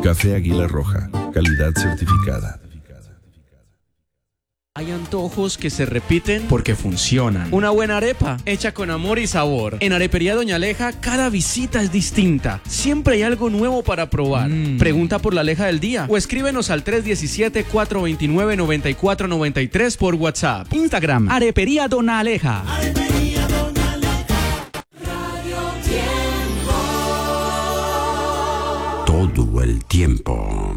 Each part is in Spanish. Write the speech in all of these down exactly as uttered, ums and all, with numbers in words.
Café Águila Roja, calidad certificada. Hay antojos que se repiten porque funcionan. Una buena arepa, hecha con amor y sabor. En Arepería Doña Aleja, cada visita es distinta. Siempre hay algo nuevo para probar. Mm. Pregunta por la Aleja del día o escríbenos al tres uno siete, cuatro dos nueve, nueve cuatro nueve tres por WhatsApp. Instagram, Arepería Doña Aleja. Arepería Doña Aleja. Radio Tiempo. Todo el tiempo.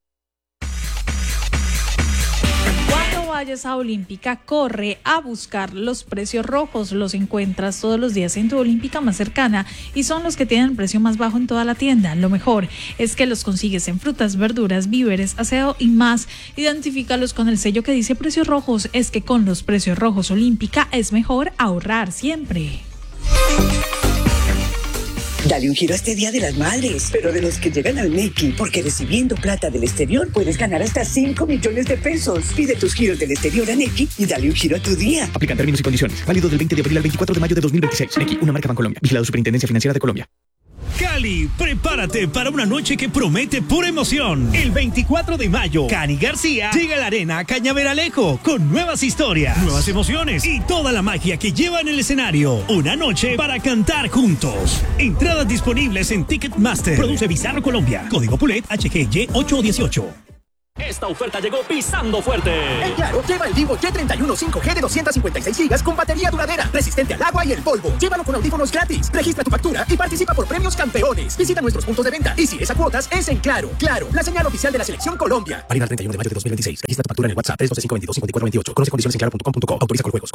Vayas a Olímpica, corre a buscar los precios rojos. Los encuentras todos los días en tu Olímpica más cercana y son los que tienen el precio más bajo en toda la tienda. Lo mejor es que los consigues en frutas, verduras, víveres, aseo y más. Identifícalos con el sello que dice precios rojos. Es que con los precios rojos Olímpica es mejor ahorrar siempre. Dale un giro a este Día de las Madres, pero de los que llegan al Nequi, porque recibiendo plata del exterior puedes ganar hasta cinco millones de pesos. Pide tus giros del exterior a Nequi y dale un giro a tu día. Aplican términos y condiciones. Válido del veinte de abril al veinticuatro de mayo de dos mil veintiséis. Nequi, una marca Bancolombia. Vigilado Superintendencia Financiera de Colombia. Cali, prepárate para una noche que promete pura emoción. El veinticuatro de mayo, Cani García llega a la arena Cañaveralejo con nuevas historias, nuevas emociones y toda la magia que lleva en el escenario. Una noche para cantar juntos. Entradas disponibles en Ticketmaster. Produce Bizarro Colombia. Código Pulet H G Y ocho dieciocho. Esta oferta llegó pisando fuerte. En Claro, lleva el Vivo Y treinta y uno cinco G de doscientos cincuenta y seis gigas con batería duradera, resistente al agua y el polvo. Llévalo con audífonos gratis. Registra tu factura y participa por premios campeones. Visita nuestros puntos de venta y si es a cuotas, es en Claro. Claro, la señal oficial de la Selección Colombia. Válida el treinta y uno de mayo de dos mil veintiséis. Registra tu factura en el WhatsApp tres uno dos cinco dos dos cinco cuatro dos ocho. Conoce condiciones en claro punto com punto co. Autoriza con juegos.